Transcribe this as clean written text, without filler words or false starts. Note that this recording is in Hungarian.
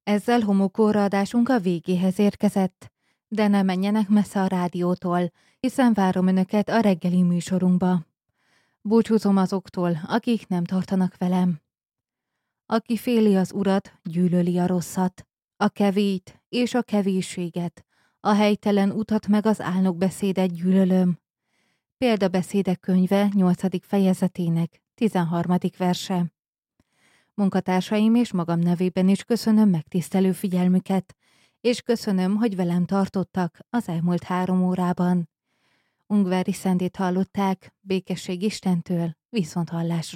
Ezzel homokóra adásunk a végéhez érkezett, de ne menjenek messze a rádiótól, hiszen várom önöket a reggeli műsorunkba. Búcsúzom azoktól, akik nem tartanak velem. Aki féli az urat, gyűlöli a rosszat, a kevét és a kevésséget, a helytelen utat meg az álnokbeszédet gyűlölöm. Példabeszédek könyve 8. fejezetének 13. verse. Munkatársaim és magam nevében is köszönöm megtisztelő figyelmüket, és köszönöm, hogy velem tartottak az elmúlt 3 órában. Ungvári Szendét hallották, békesség Istentől, viszonthallásra.